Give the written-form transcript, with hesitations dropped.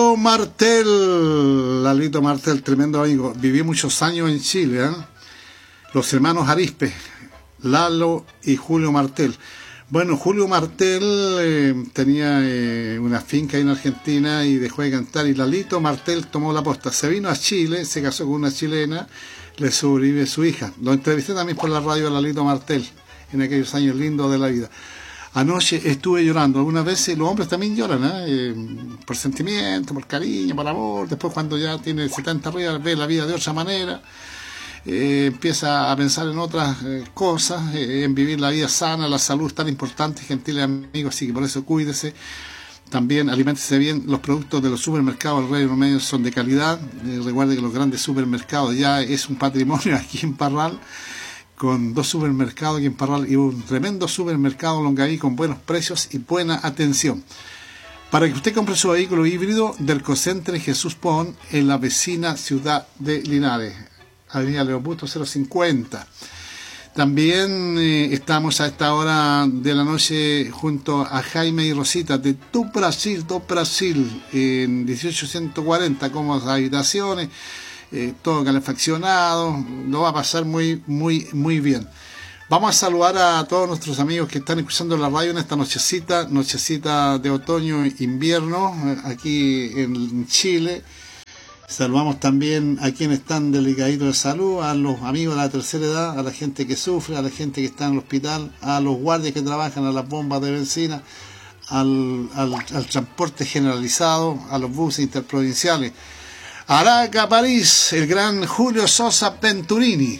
Lalito Martel, tremendo amigo. Viví muchos años en Chile, ¿eh? Los hermanos Arispe, Lalo y Julio Martel. Bueno, Julio Martel tenía una finca ahí en Argentina y dejó de cantar, y Lalito Martel tomó la posta. Se vino a Chile, se casó con una chilena, le sobrevive su hija. Lo entrevisté también por la radio a Lalito Martel, en aquellos años lindos de la vida. Anoche estuve llorando. Algunas veces los hombres también lloran, por sentimiento, por cariño, por amor. Después, cuando ya tiene 70 arriba, ve la vida de otra manera. Empieza a pensar en otras cosas, en vivir la vida sana. La salud es tan importante, gentiles amigos, así que por eso cuídese. También aliméntese bien. Los productos de los supermercados del Reino Medio son de calidad. Recuerde que los grandes supermercados ya es un patrimonio aquí en Parral, con 2 supermercados aquí en Parral y un tremendo supermercado Longaví con buenos precios y buena atención. Para que usted compre su vehículo híbrido, del Cocentre Jesús Pon, en la vecina ciudad de Linares, Avenida Leopoldo 050. También estamos a esta hora de la noche junto a Jaime y Rosita de Tu Brasil, en 1840, cómodas habitaciones, todo calefaccionado. Lo va a pasar muy bien. Vamos a saludar a todos nuestros amigos que están escuchando la radio en esta nochecita de otoño invierno aquí en Chile. Saludamos también a quienes están delicaditos de salud, a los amigos de la tercera edad, a la gente que sufre, a la gente que está en el hospital, a los guardias que trabajan, a las bombas de benzina, al transporte generalizado, a los buses interprovinciales. Araca, París, el gran Julio Sosa Venturini.